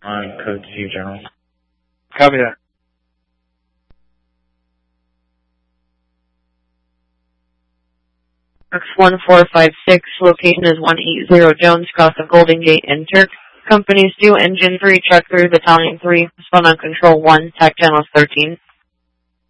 On code 2, General. Copy that. X1456, location is 180 Jones Cross of Golden Gate, enter. Companies 2, Engine 3, Truck 3, Battalion 3, respond on Control 1, TAC channels 13.